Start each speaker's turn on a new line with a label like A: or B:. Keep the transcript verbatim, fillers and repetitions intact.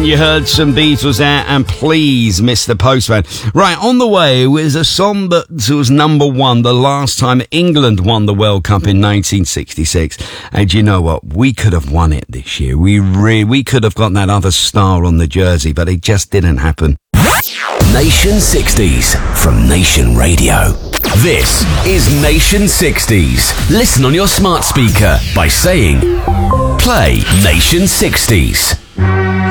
A: You heard some Beatles there, and Please, Mister Postman. Right, on the way was a song that was number one the last time England won the World Cup in nineteen sixty-six. And you know what? We could have won it this year. We re- we could have got that other star on the jersey, but it just didn't happen.
B: Nation sixties from Nation Radio. This is Nation sixties. Listen on your smart speaker by saying, play Nation sixties.